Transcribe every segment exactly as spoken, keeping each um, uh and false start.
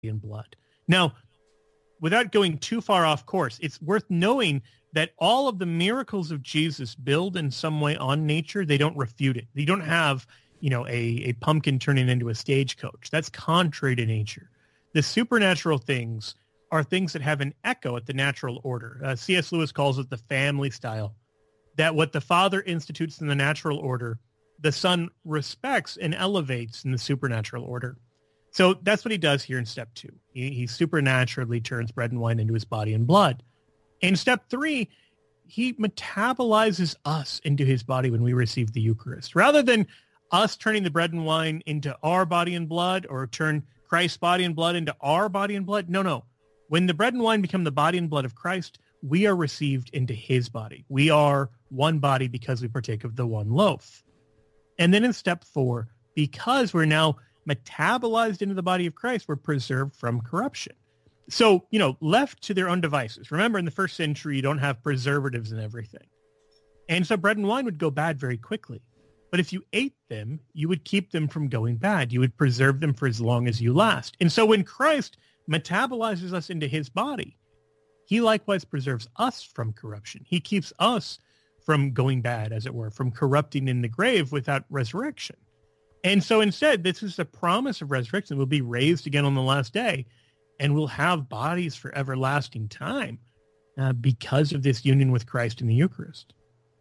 and blood. Now, without going too far off course, it's worth knowing that all of the miracles of Jesus build in some way on nature. They don't refute it. You don't have, you know, a, a pumpkin turning into a stagecoach. That's contrary to nature. The supernatural things are things that have an echo at the natural order. Uh, C S. Lewis calls it the family style, that what the Father institutes in the natural order, the Son respects and elevates in the supernatural order. So that's what he does here in step two. He, he supernaturally turns bread and wine into his body and blood. In step three, he metabolizes us into his body when we receive the Eucharist. Rather than us turning the bread and wine into our body and blood, or turn Christ's body and blood into our body and blood. No, no. When the bread and wine become the body and blood of Christ, we are received into his body. We are one body because we partake of the one loaf. And then in step four, because we're now metabolized into the body of Christ, we're preserved from corruption. So, you know, left to their own devices. Remember, in the first century, you don't have preservatives and everything. And so bread and wine would go bad very quickly. But if you ate them, you would keep them from going bad. You would preserve them for as long as you last. And so when Christ metabolizes us into his body, he likewise preserves us from corruption. He keeps us from going bad, as it were, from corrupting in the grave without resurrection. And so instead, this is the promise of resurrection. We'll be raised again on the last day, and we'll have bodies for everlasting time uh, because of this union with Christ in the Eucharist.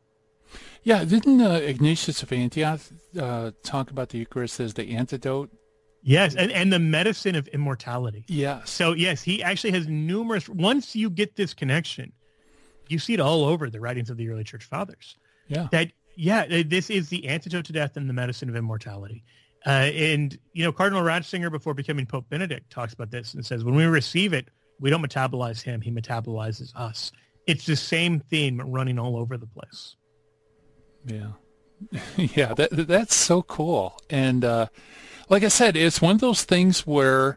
Yeah, didn't uh, Ignatius of Antioch uh, talk about the Eucharist as the antidote? Yes, and, and the medicine of immortality. Yeah. So, yes, he actually has numerous... Once you get this connection, you see it all over the writings of the early church fathers. Yeah. That, yeah, this is the antidote to death and the medicine of immortality. Uh, and, you know, Cardinal Ratzinger, before becoming Pope Benedict, talks about this and says, when we receive it, we don't metabolize him, he metabolizes us. It's the same theme running all over the place. Yeah. Yeah, that that's so cool. And uh, like I said, it's one of those things where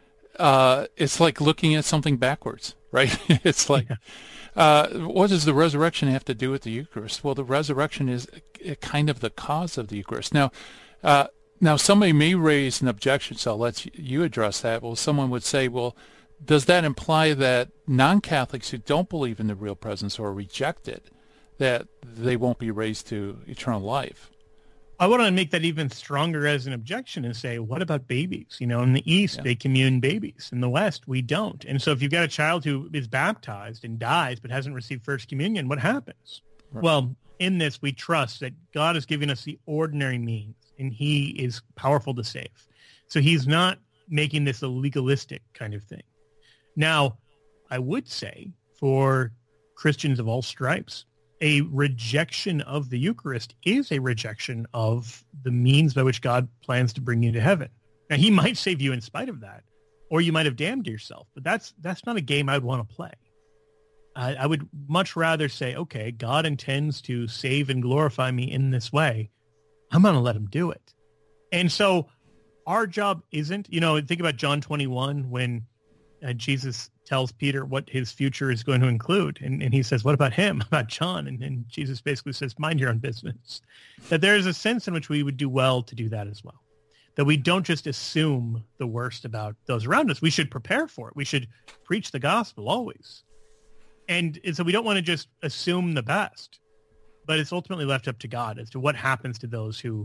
uh, it's like looking at something backwards, right? It's like, yeah. uh, what does the resurrection have to do with the Eucharist? Well, the resurrection is kind of the cause of the Eucharist. Now, uh, now somebody may raise an objection, so I'll let you address that. Well, someone would say, well, does that imply that non-Catholics who don't believe in the real presence or reject it, that they won't be raised to eternal life? I want to make that even stronger as an objection and say, what about babies? You know, in the East, yeah. they commune babies. In the West, we don't. And so if you've got a child who is baptized and dies but hasn't received First Communion, what happens? Right. Well, in this, we trust that God has given us the ordinary means, and he is powerful to save. So he's not making this a legalistic kind of thing. Now, I would say for Christians of all stripes, a rejection of the Eucharist is a rejection of the means by which God plans to bring you to heaven. Now, he might save you in spite of that, or you might have damned yourself, but that's that's not a game I'd want to play. I, I would much rather say, okay, God intends to save and glorify me in this way. I'm going to let him do it. And so our job isn't, you know, think about John twenty-one when uh, Jesus tells Peter what his future is going to include. And, and he says, what about him, about John? And, and Jesus basically says, mind your own business. That there is a sense in which we would do well to do that as well. That we don't just assume the worst about those around us. We should prepare for it. We should preach the gospel always. And, and so we don't want to just assume the best. But it's ultimately left up to God as to what happens to those who,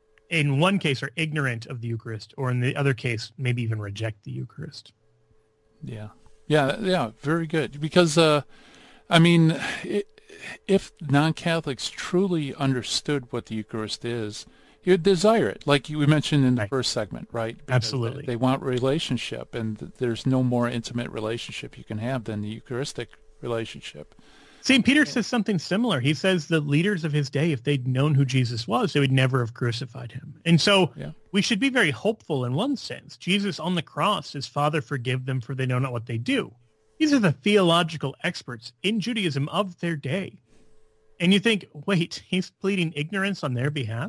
in one case, are ignorant of the Eucharist, or in the other case, maybe even reject the Eucharist. Yeah. Yeah, yeah, very good. Because, uh, I mean, it, if non-Catholics truly understood what the Eucharist is, you'd desire it, like you mentioned in the right. first segment, right? Because Absolutely. They want relationship, and there's no more intimate relationship you can have than the Eucharistic relationship. Saint Peter says something similar. He says the leaders of his day, if they'd known who Jesus was, they would never have crucified him. And so yeah. we should be very hopeful in one sense. Jesus on the cross says, Father, forgive them, for they know not what they do. These are the theological experts in Judaism of their day. And you think, wait, he's pleading ignorance on their behalf?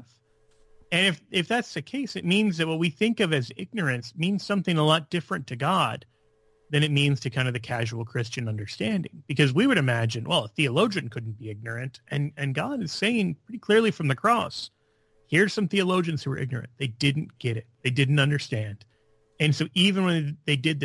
And if, if that's the case, it means that what we think of as ignorance means something a lot different to God than it means to kind of the casual Christian understanding. Because we would imagine, well, a theologian couldn't be ignorant. And, and God is saying pretty clearly from the cross, here's some theologians who were ignorant. They didn't get it. They didn't understand. And so even when they did